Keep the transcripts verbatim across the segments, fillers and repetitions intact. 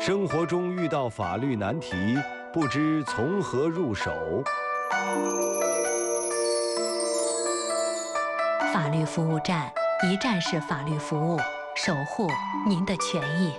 生活中遇到法律难题，不知从何入手。 法律服务站，一站式法律服务，守护您的权益。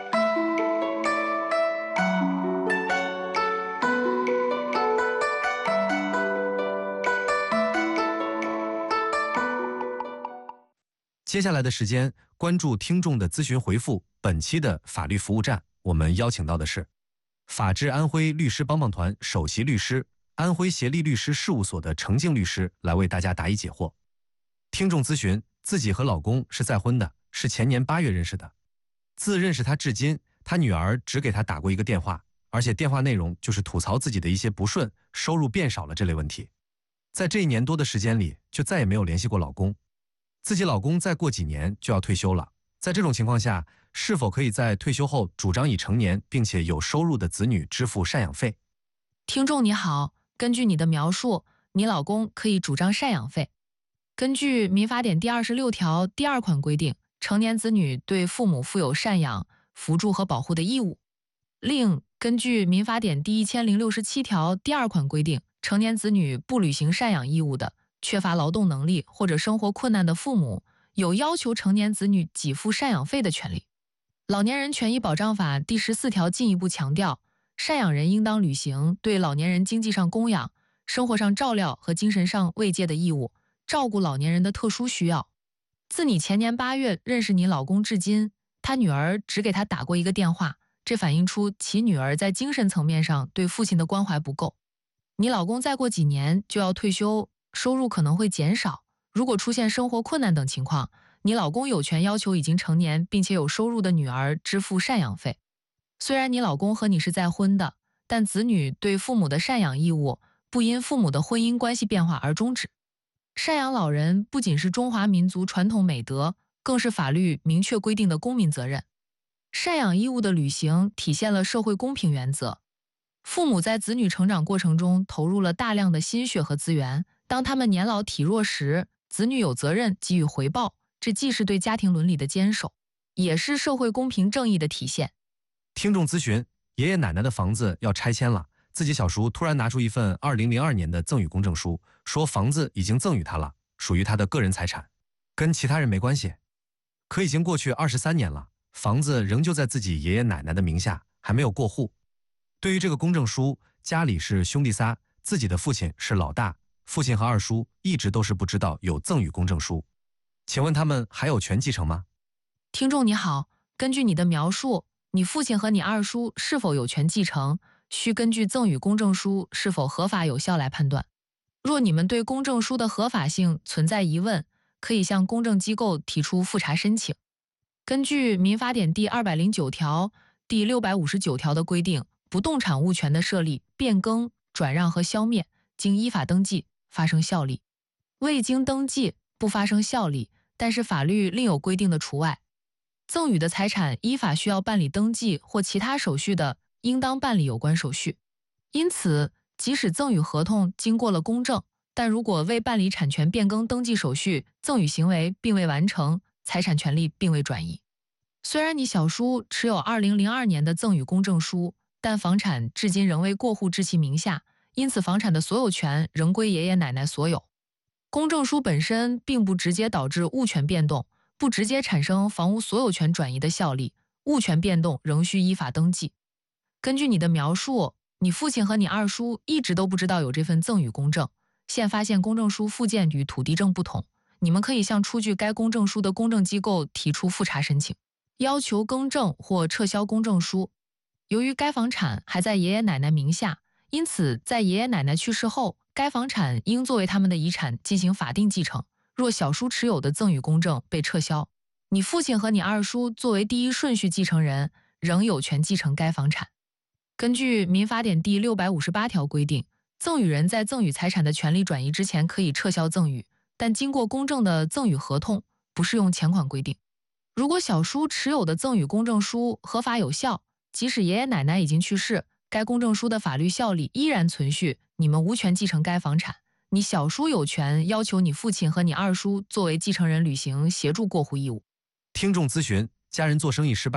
接下来的时间，关注听众的咨询回复。本期的法律服务站，我们邀请到的是法治安徽律师帮帮团首席律师、安徽协力律师事务所的程静律师来为大家答疑解惑。听众咨询，自己和老公是再婚的，是前年八月认识的。自认识他至今，他女儿只给他打过一个电话，而且电话内容就是吐槽自己的一些不顺、收入变少了这类问题。在这一年多的时间里，就再也没有联系过老公。自己老公再过几年就要退休了，在这种情况下，是否可以在退休后主张已成年并且有收入的子女支付赡养费？ 听众你好，根据你的描述，你老公可以主张赡养费。根据民法典第二十六条第二款规定，成年子女对父母负有赡养、扶助和保护的义务。另根据民法典第一千零六十七条第二款规定，成年子女不履行赡养义务的，缺乏劳动能力或者生活困难的父母，有要求成年子女给付赡养费的权利。老年人权益保障法第十四条进一步强调，赡养人应当履行对老年人经济上供养、生活上照料和精神上慰藉的义务，照顾老年人的特殊需要。自你前年八月认识你老公至今，他女儿只给他打过一个电话，这反映出其女儿在精神层面上对父亲的关怀不够。你老公再过几年就要退休，收入可能会减少，如果出现生活困难等情况，你老公有权要求已经成年并且有收入的女儿支付赡养费。虽然你老公和你是再婚的，但子女对父母的赡养义务不因父母的婚姻关系变化而终止。赡养老人不仅是中华民族传统美德，更是法律明确规定的公民责任。赡养义务的履行体现了社会公平原则。父母在子女成长过程中投入了大量的心血和资源，当他们年老体弱时，子女有责任给予回报，这既是对家庭伦理的坚守，也是社会公平正义的体现。 听众咨询，爷爷奶奶的房子要拆迁了，自己小叔突然拿出一份二零零二年的赠与公证书，说房子已经赠与他了，属于他的个人财产，跟其他人没关系。可已经过去二十三年了，房子仍旧在自己爷爷奶奶的名下，还没有过户。对于这个公证书，家里是兄弟仨，自己的父亲是老大，父亲和二叔一直都是不知道有赠与公证书，请问他们还有权继承吗？ 听众你好，根据你的描述，你父亲和你二叔是否有权继承，需根据赠与公证书是否合法有效来判断。若你们对公证书的合法性存在疑问，可以向公证机构提出复查申请。根据民法典第二百零九条、第六百五十九条的规定，不动产物权的设立、变更、转让和消灭，经依法登记发生效力；未经登记不发生效力，但是法律另有规定的除外。赠与的财产依法需要办理登记或其他手续的，应当办理有关手续。因此，即使赠与合同经过了公证，但如果未办理产权变更登记手续，赠与行为并未完成，财产权利并未转移。虽然你小叔持有二零零二年的赠与公证书，但房产至今仍未过户至其名下，因此房产的所有权仍归爷爷奶奶所有。公证书本身并不直接导致物权变动，不直接产生房屋所有权转移的效力，物权变动仍需依法登记。根据你的描述，你父亲和你二叔一直都不知道有这份赠与公证，现发现公证书附件与土地证不同，你们可以向出具该公证书的公证机构提出复查申请，要求更正或撤销公证书。由于该房产还在爷爷奶奶名下，因此在爷爷奶奶去世后，该房产应作为他们的遗产进行法定继承。若小叔持有的赠与公证被撤销，你父亲和你二叔作为第一顺序继承人，仍有权继承该房产。根据民法典第六百五十八条规定，赠与人在赠与财产的权利转移之前可以撤销赠与，但经过公证的赠与合同不适用前款规定。如果小叔持有的赠与公证书合法有效，即使爷爷奶奶已经去世，该公证书的法律效力依然存续，你们无权继承该房产。你小叔有权要求你父亲和你二叔作为继承人履行协助过户义务。 听众咨询，家人做生意失败了，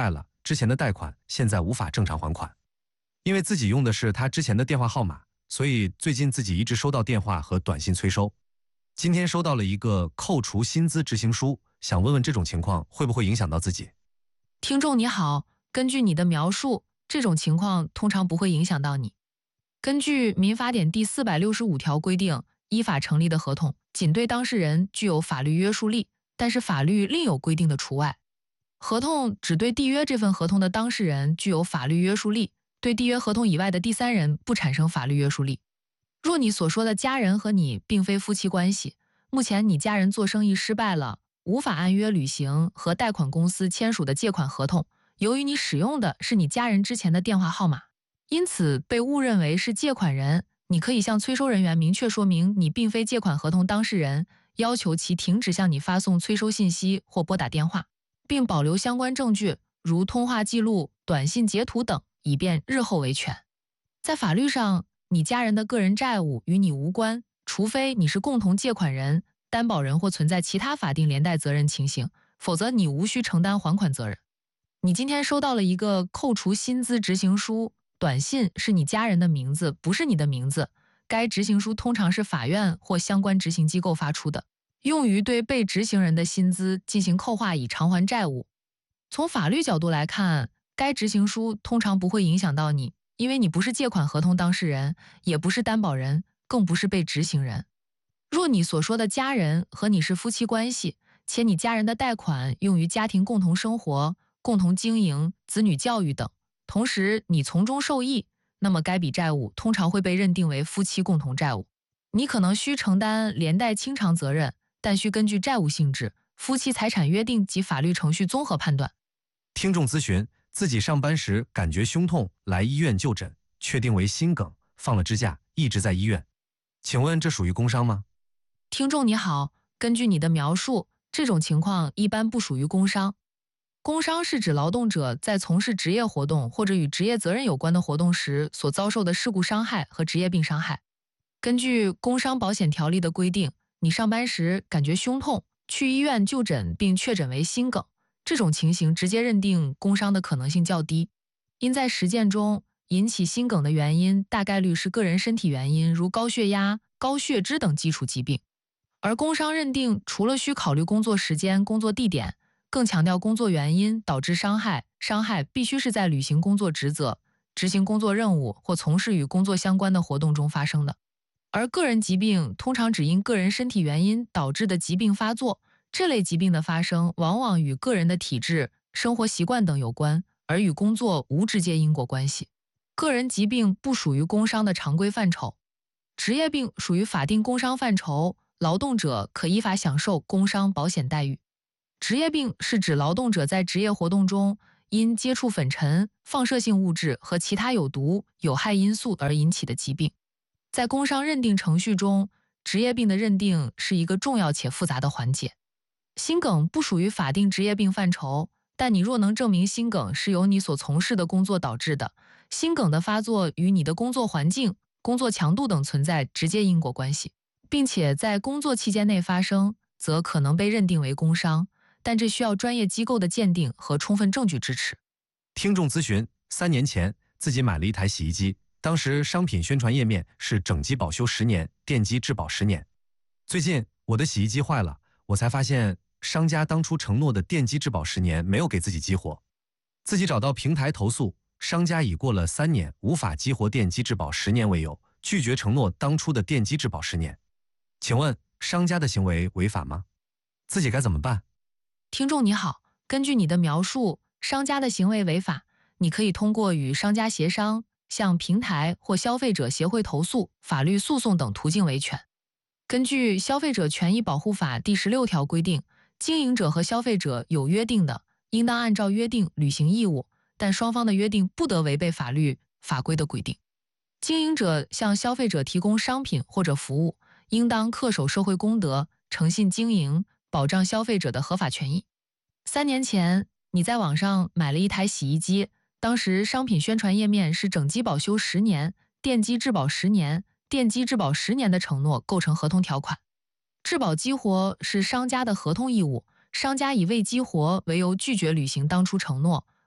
之前的贷款现在无法正常还款，因为自己用的是他之前的电话号码，所以最近自己一直收到电话和短信催收。今天收到了一个扣除薪资执行书，想问问这种情况会不会影响到自己？ 听众你好，根据你的描述，这种情况通常不会影响到你。根据民法典第四百六十五条规定，依法成立的合同仅对当事人具有法律约束力，但是法律另有规定的除外。合同只对缔约这份合同的当事人具有法律约束力，对缔约合同以外的第三人不产生法律约束力。若你所说的家人和你并非夫妻关系，目前你家人做生意失败了，无法按约履行和贷款公司签署的借款合同，由于你使用的是你家人之前的电话号码，因此被误认为是借款人，你可以向催收人员明确说明你并非借款合同当事人，要求其停止向你发送催收信息或拨打电话，并保留相关证据，如通话记录、短信截图等，以便日后维权。在法律上，你家人的个人债务与你无关，除非你是共同借款人、担保人或存在其他法定连带责任情形，否则你无需承担还款责任。你今天收到了一个扣除薪资执行书，短信是你家人的名字，不是你的名字。该执行书通常是法院或相关执行机构发出的，用于对被执行人的薪资进行扣划以偿还债务。从法律角度来看，该执行书通常不会影响到你，因为你不是借款合同当事人，也不是担保人，更不是被执行人。若你所说的家人和你是夫妻关系，且你家人的贷款用于家庭共同生活、共同经营、子女教育等，同时你从中受益，那么该笔债务通常会被认定为夫妻共同债务。你可能需承担连带清偿责任，但需根据债务性质、夫妻财产约定及法律程序综合判断。 听众咨询，自己上班时感觉胸痛，来医院就诊，确定为心梗，放了支架，一直在医院。请问这属于工伤吗？ 听众你好，根据你的描述，这种情况一般不属于工伤。工伤是指劳动者在从事职业活动或者与职业责任有关的活动时所遭受的事故伤害和职业病伤害。根据工伤保险条例的规定，你上班时感觉胸痛，去医院就诊并确诊为心梗，这种情形直接认定工伤的可能性较低。因在实践中，引起心梗的原因大概率是个人身体原因，如高血压、高血脂等基础疾病。而工伤认定除了需考虑工作时间、工作地点，更强调工作原因导致伤害，伤害必须是在履行工作职责、执行工作任务或从事与工作相关的活动中发生的。而个人疾病通常只因个人身体原因导致的疾病发作，这类疾病的发生往往与个人的体质、生活习惯等有关，而与工作无直接因果关系。个人疾病不属于工伤的常规范畴，职业病属于法定工伤范畴，劳动者可依法享受工伤保险待遇。职业病是指劳动者在职业活动中因接触粉尘、放射性物质和其他有毒、有害因素而引起的疾病。在工伤认定程序中，职业病的认定是一个重要且复杂的环节。心梗不属于法定职业病范畴，但你若能证明心梗是由你所从事的工作导致的，心梗的发作与你的工作环境、工作强度等存在直接因果关系，并且在工作期间内发生，则可能被认定为工伤，但这需要专业机构的鉴定和充分证据支持。 听众咨询，三年前自己买了一台洗衣机，当时商品宣传页面是整机保修十年，电机质保十年。最近我的洗衣机坏了，我才发现商家当初承诺的电机质保十年没有给自己激活，自己找到平台投诉，商家以过了三年无法激活电机质保十年为由，拒绝承诺当初的电机质保十年。请问商家的行为违法吗？自己该怎么办？ 听众你好，根据你的描述，商家的行为违法，你可以通过与商家协商、向平台或消费者协会投诉、法律诉讼等途径维权。根据《消费者权益保护法》第十六条规定，经营者和消费者有约定的，应当按照约定履行义务，但双方的约定不得违背法律法规的规定。经营者向消费者提供商品或者服务，应当恪守社会公德，诚信经营，保障消费者的合法权益。三年前，你在网上买了一台洗衣机，当时商品宣传页面是整机保修十年、电机质保十年、电机质保十年的承诺构成合同条款。质保激活是商家的合同义务，商家以未激活为由拒绝履行当初承诺，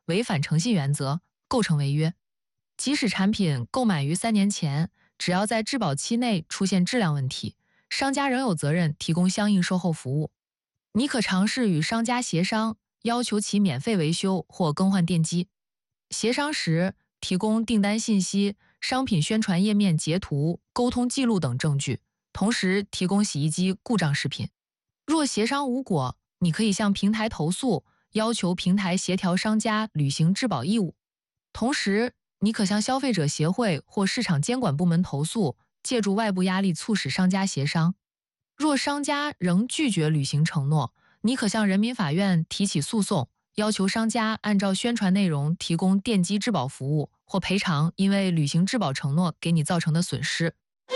违反诚信原则，构成违约。即使产品购买于三年前，只要在质保期内出现质量问题，商家仍有责任提供相应售后服务。你可尝试与商家协商，要求其免费维修或更换电机。协商时，提供订单信息、商品宣传页面截图、沟通记录等证据，同时提供洗衣机故障视频。若协商无果，你可以向平台投诉，要求平台协调商家履行质保义务。同时，你可向消费者协会或市场监管部门投诉，借助外部压力促使商家协商。若商家仍拒绝履行承诺，你可向人民法院提起诉讼，要求商家按照宣传内容提供电机质保服务，或赔偿因为履行质保承诺给你造成的损失。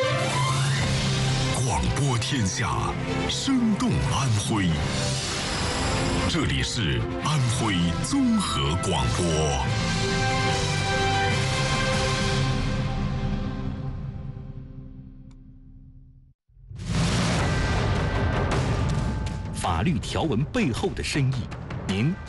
广播天下，生动安徽。这里是安徽综合广播。 法律条文背后的深意，您